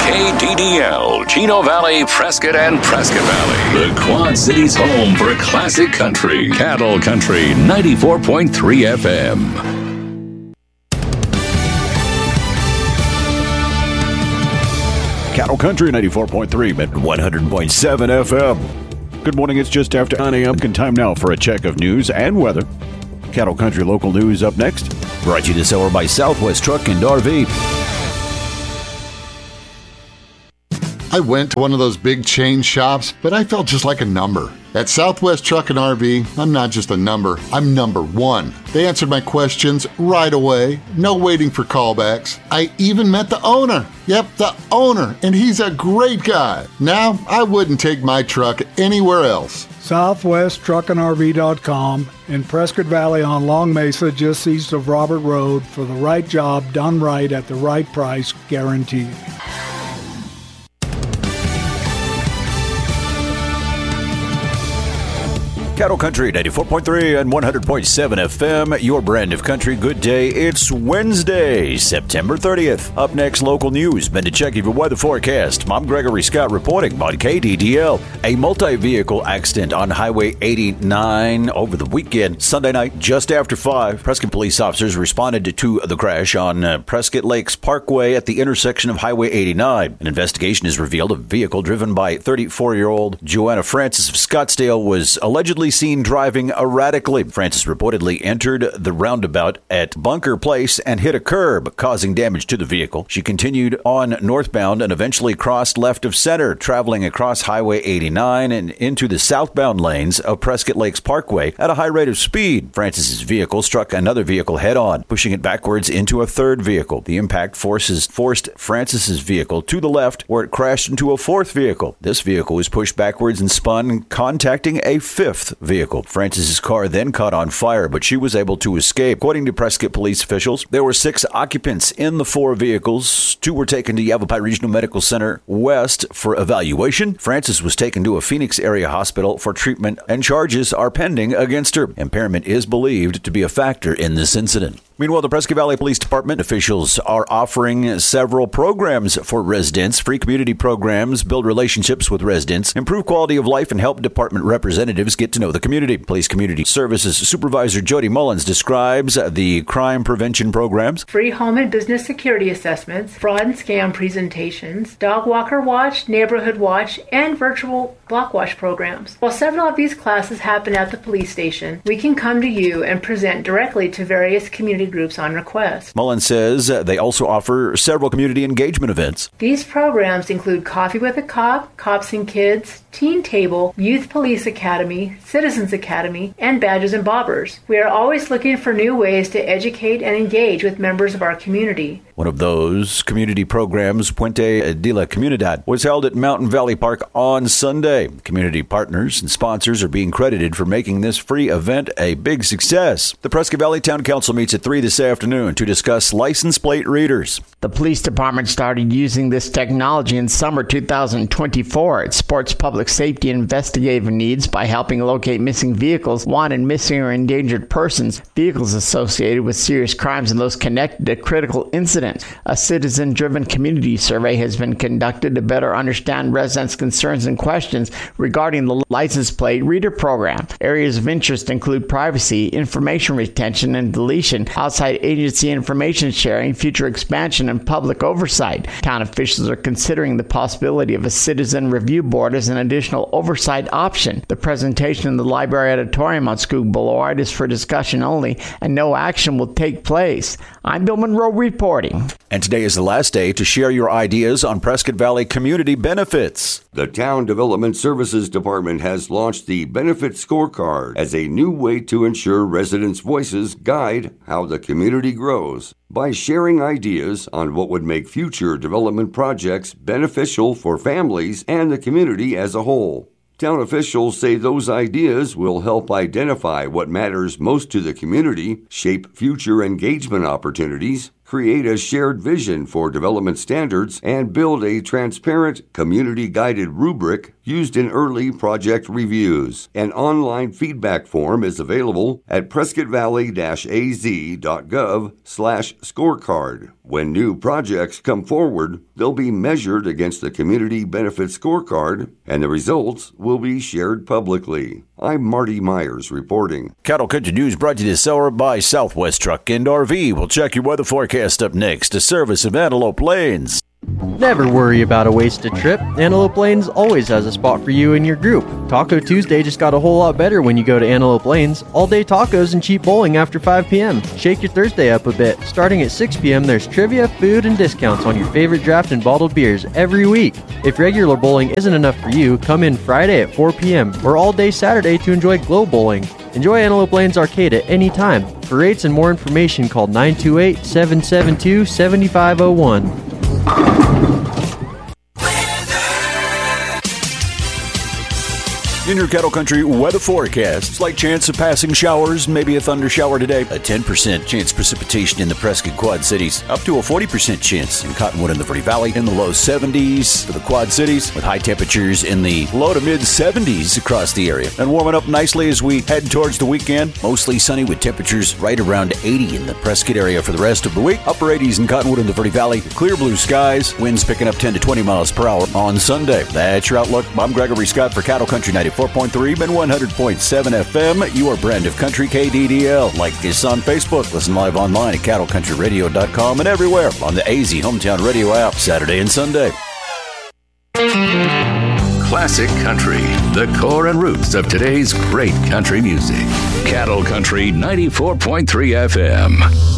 KDDL, Chino Valley, Prescott, and Prescott Valley. The Quad Cities' home for classic country. Cattle Country 94.3 FM. Cattle Country 94.3 at 100.7 FM. Good morning, it's just after 9 a.m. Time now for a check of news and weather. Cattle Country local news up next. Brought to you this hour by Southwest Truck and RV. I went to one of those big chain shops, but I felt just like a number. At Southwest Truck and RV, I'm not just a number, I'm number one. They answered my questions right away, no waiting for callbacks. I even met the owner. Yep, the owner, and he's a great guy. Now, I wouldn't take my truck anywhere else. SouthwestTruckandRV.com in Prescott Valley on Long Mesa, just east of Robert Road, for the right job done right at the right price, guaranteed. Cattle Country 94.3 and 100.7 FM, your brand of country. Good day. It's Wednesday, September 30th. Up next, local news. Been to check your weather forecast. I'm Gregory Scott reporting on KDDL. A multi-vehicle accident on Highway 89 over the weekend. Sunday night, just after 5, Prescott police officers responded to the crash on Prescott Lakes Parkway at the intersection of Highway 89. An investigation has revealed a vehicle driven by 34-year-old Joanna Francis of Scottsdale was allegedly seen driving erratically. Francis reportedly entered the roundabout at Bunker Place and hit a curb, causing damage to the vehicle. She continued on northbound and eventually crossed left of center, traveling across Highway 89 and into the southbound lanes of Prescott Lakes Parkway at a high rate of speed. Francis's vehicle struck another vehicle head-on, pushing it backwards into a third vehicle. The impact forced Francis's vehicle to the left, where it crashed into a fourth vehicle. This vehicle was pushed backwards and spun, contacting a fifth vehicle. Francis's car then caught on fire, but she was able to escape. According to Prescott police officials, there were 6 occupants in the 4 vehicles. 2 were taken to Yavapai Regional Medical Center West for evaluation. Francis was taken to a Phoenix area hospital for treatment, and charges are pending against her. Impairment is believed to be a factor in this incident. Meanwhile, the Prescott Valley Police Department officials are offering several programs for residents. Free community programs build relationships with residents, improve quality of life, and help department representatives get to know the community. Police Community Services Supervisor Jody Mullins describes the crime prevention programs. Free home and business security assessments, fraud and scam presentations, dog walker watch, neighborhood watch, and virtual block watch programs. While several of these classes happen at the police station, we can come to you and present directly to various community groups on request. Mullins says they also offer several community engagement events. These programs include Coffee with a Cop, Cops and Kids, Teen Table, Youth Police Academy, Citizens Academy, and Badges and Bobbers. We are always looking for new ways to educate and engage with members of our community. One of those community programs, Puente de la Comunidad, was held at Mountain Valley Park on Sunday. Community partners and sponsors are being credited for making this free event a big success. The Prescott Valley Town Council meets at 3 this afternoon to discuss license plate readers. The police department started using this technology in summer 2024. It supports public safety and investigative needs by helping locate missing vehicles, wanted missing or endangered persons, vehicles associated with serious crimes, and those connected to critical incidents. A citizen-driven community survey has been conducted to better understand residents' concerns and questions regarding the license plate reader program. Areas of interest include privacy, information retention and deletion, outside agency information sharing, future expansion, and public oversight. Town officials are considering the possibility of a citizen review board as an additional oversight option. The presentation in the library auditorium on Scoop Boulevard is for discussion only, and no action will take place. I'm Bill Monroe reporting. And today is the last day to share your ideas on Prescott Valley community benefits. The Town Development Services Department has launched the Benefit Scorecard as a new way to ensure residents' voices guide how the community grows. By sharing ideas on what would make future development projects beneficial for families and the community as a whole. Town officials say those ideas will help identify what matters most to the community, shape future engagement opportunities, create a shared vision for development standards, and build a transparent, community-guided rubric used in early project reviews. An online feedback form is available at prescottvalley-az.gov/scorecard. When new projects come forward, they'll be measured against the Community Benefit Scorecard, and the results will be shared publicly. I'm Marty Myers reporting. Cattle Country News brought to you this hour by Southwest Truck and RV. We'll check your weather forecast up next. A service of Antelope Lanes. Never worry about a wasted trip. Antelope Lanes always has a spot for you and your group. Taco Tuesday just got a whole lot better when you go to Antelope Lanes. All-day tacos and cheap bowling after 5 p.m. Shake your Thursday up a bit. Starting at 6 p.m., there's trivia, food, and discounts on your favorite draft and bottled beers every week. If regular bowling isn't enough for you, come in Friday at 4 p.m. or all-day Saturday to enjoy Glow Bowling. Enjoy Antelope Lanes Arcade at any time. For rates and more information, call 928-772-7501. In your Cattle Country weather forecast, slight chance of passing showers, maybe a thunder shower today. A 10% chance precipitation in the Prescott Quad Cities. Up to a 40% chance in Cottonwood and the Verde Valley. In the low 70s for the Quad Cities, with high temperatures in the low to mid 70s across the area. And warming up nicely as we head towards the weekend. Mostly sunny with temperatures right around 80 in the Prescott area for the rest of the week. Upper 80s in Cottonwood and the Verde Valley. Clear blue skies. Winds picking up 10 to 20 miles per hour on Sunday. That's your outlook. I'm Gregory Scott for Cattle Country 94.3 and 100.7 FM, your brand of country KDDL. Like us on Facebook, listen live online at cattlecountryradio.com and everywhere on the AZ Hometown Radio app, Saturday and Sunday. Classic Country, the core and roots of today's great country music. Cattle Country 94.3 FM.